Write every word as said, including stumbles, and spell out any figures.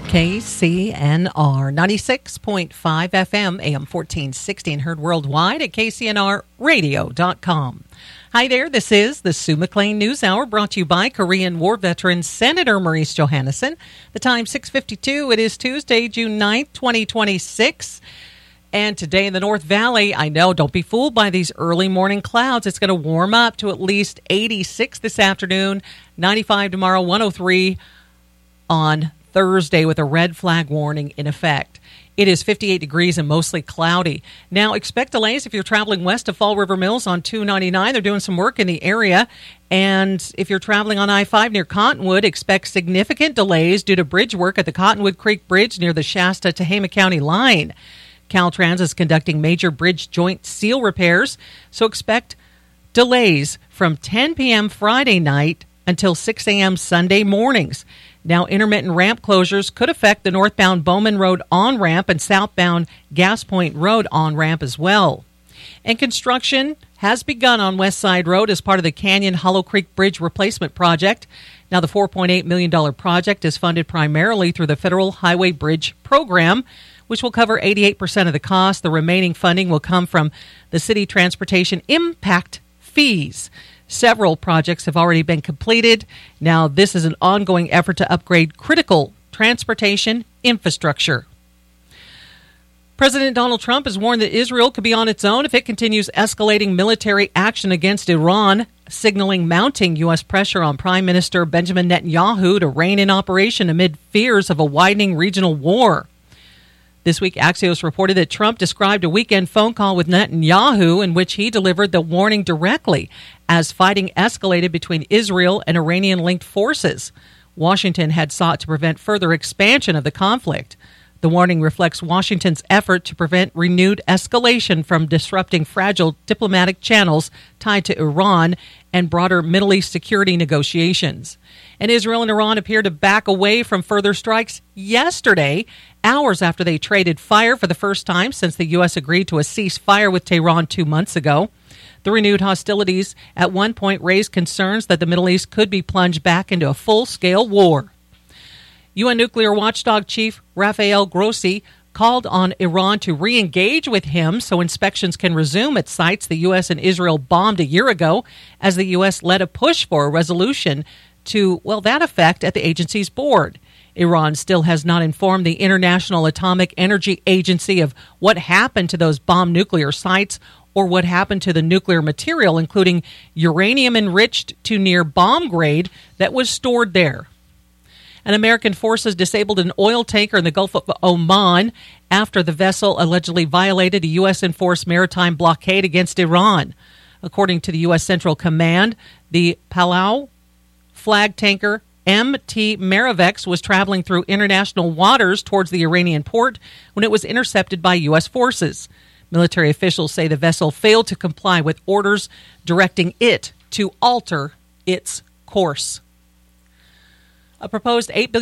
K C N R ninety-six point five F M, A M fourteen sixty, and heard worldwide at K C N R radio dot com. Hi there, this is the Sue McLean News Hour, brought to you by Korean War veteran Senator Maurice Johannesson. The time six fifty-two. It is Tuesday, June ninth, twenty twenty-six. And today in the North Valley, I know, don't be fooled by these early morning clouds. It's going to warm up to at least eighty-six this afternoon, ninety-five tomorrow, one oh three on Thursday with a red flag warning in effect. It is fifty-eight degrees and mostly cloudy. Now, expect delays if you're traveling west of Fall River Mills on two ninety-nine. They're doing some work in the area. And if you're traveling on I five near Cottonwood, expect significant delays due to bridge work at the Cottonwood Creek Bridge near the Shasta-Tehama County line. Caltrans is conducting major bridge joint seal repairs, so expect delays from ten p.m. Friday night until six a.m. Sunday mornings. Now, intermittent ramp closures could affect the northbound Bowman Road on-ramp and southbound Gas Point Road on-ramp as well. And construction has begun on West Side Road as part of the Canyon Hollow Creek Bridge Replacement Project. Now, the four point eight million dollars project is funded primarily through the Federal Highway Bridge Program, which will cover eighty-eight percent of the cost. The remaining funding will come from the City Transportation Impact Fees. Several projects have already been completed. Now, this is an ongoing effort to upgrade critical transportation infrastructure. President Donald Trump has warned that Israel could be on its own if it continues escalating military action against Iran, signaling mounting U S pressure on Prime Minister Benjamin Netanyahu to rein in operation amid fears of a widening regional war. This week, Axios reported that Trump described a weekend phone call with Netanyahu in which he delivered the warning directly as fighting escalated between Israel and Iranian-linked forces. Washington had sought to prevent further expansion of the conflict. The warning reflects Washington's effort to prevent renewed escalation from disrupting fragile diplomatic channels tied to Iran and broader Middle East security negotiations. And Israel and Iran appear to back away from further strikes yesterday, hours after they traded fire for the first time since the U S agreed to a ceasefire with Tehran two months ago. The renewed hostilities at one point raised concerns that the Middle East could be plunged back into a full-scale war. U N nuclear watchdog chief Rafael Grossi called on Iran to re-engage with him so inspections can resume at sites the U S and Israel bombed a year ago, as the U S led a push for a resolution to, well, that effect at the agency's board. Iran still has not informed the International Atomic Energy Agency of what happened to those bombed nuclear sites or what happened to the nuclear material, including uranium enriched to near bomb grade that was stored there. And American forces disabled an oil tanker in the Gulf of Oman after the vessel allegedly violated a U S-enforced maritime blockade against Iran. According to the U S Central Command, the Palau flag tanker M T Marivex was traveling through international waters towards the Iranian port when it was intercepted by U S forces. Military officials say the vessel failed to comply with orders directing it to alter its course. A proposed eight billion dollars